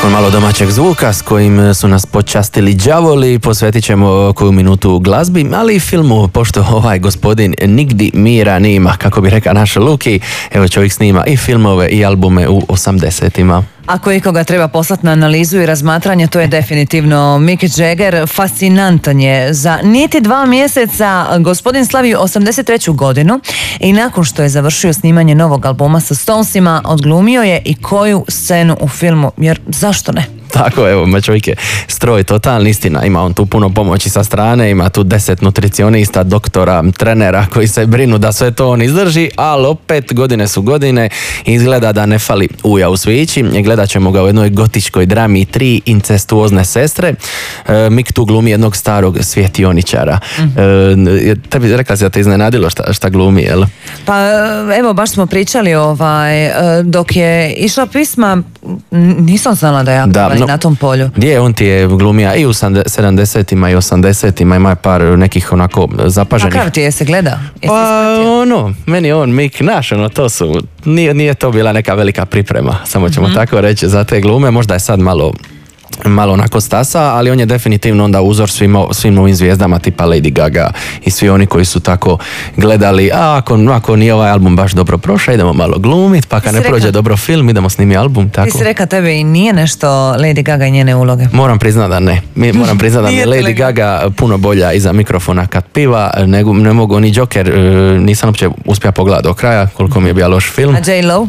Nakon malo domaćeg zvuka s kojim su nas počastili đavoli, posvetit ćemo koju minutu glazbi, ali i filmu, pošto ovaj gospodin nigdi mira nima, kako bi rekao naš Luki. Evo, čovjek snima i filmove i albume u 80-ima. Ako ikoga treba poslati na analizu i razmatranje, to je definitivno Mick Jagger. Fascinantan je. Za niti 2 mjeseca gospodin slavi 83. godinu i nakon što je završio snimanje novog albuma sa Stonesima, odglumio je i koju scenu u filmu, jer zašto ne? Tako, evo, čovjek je stroj totalni, istina, ima on tu puno pomoći sa strane, ima tu 10 nutricionista, doktora, trenera koji se brinu da sve to on izdrži, ali opet godine su godine, izgleda da ne fali uja u svići. Gledat ćemo ga u jednoj gotičkoj drami 3 incestuozne sestre. Mick tu glumi jednog starog svjetioničara. Tebi rekla si da te iznenadilo šta glumi, jel? Pa evo, baš smo pričali dok je išla pisma, nisam znala da je na tom polju. Gdje on ti je glumija i u 70-ima i 80-ima, ima par nekih onako zapaženih. Kakav ti je se gleda? Pa meni on Mick naš, to su, nije to bila neka velika priprema, samo ćemo tako reći za te glume, možda je sad malo onako stasa, ali on je definitivno onda uzor svim ovim zvijezdama tipa Lady Gaga i svi oni koji su tako gledali, ako nije ovaj album baš dobro prošao, idemo malo glumit, pa kad ne prođe dobro film, idemo snimi album, tako. Ti si rekao, tebi i nije nešto Lady Gaga i njene uloge? Moram priznat da ne. Moram priznat da mi je Lady Gaga puno bolja iza mikrofona kad piva, ne mogu ni Joker, nisam uopće uspio pogledati do kraja, koliko mi je bio loš film. A J.Lo?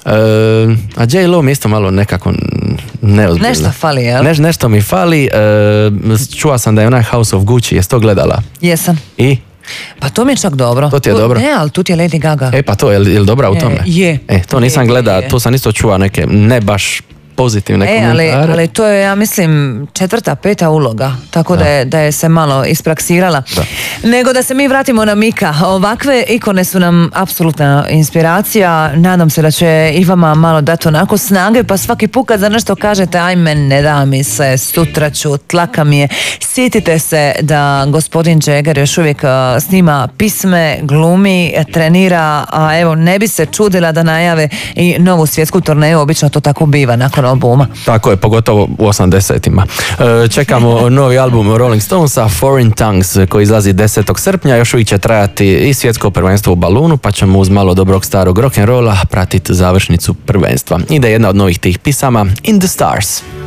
A J.Lo mi isto malo nekako neozbiljno. Nešto fali, jel? Nešto mi fali. Čuo sam da je onaj House of Gucci, jesi to gledala? Jesam. I? Pa to mi je čak dobro. To ti je dobro? Ne, ali tu ti je Lady Gaga. Pa to, je li dobra u tome? Je. To nisam gledao, to sam isto čuo neke ne baš pozitivne komentare. Ali to je, ja mislim, 4., 5. uloga, tako da je se malo ispraksirala. Da. Nego da se mi vratimo na Mika. Ovakve ikone su nam apsolutna inspiracija. Nadam se da će i vama malo dati onako snage, pa svaki put kad za nešto kažete, ajme, ne da mi se, sutra ću, tlaka mi je. Sjetite se da gospodin Jagger još uvijek snima pisme, glumi, trenira, a evo, ne bi se čudila da najave i novu svjetsku turneju, obično to tako biva nakon albuma. Tako je, pogotovo u 80-ima. Čekamo novi album Rolling Stonesa, Foreign Tongues, koji izlazi 10. srpnja, još uvijek će trajati i svjetsko prvenstvo u balunu, pa ćemo uz malo dobrog starog rock'n'rolla pratiti završnicu prvenstva. Ide jedna od novih tih pisama, In the Stars.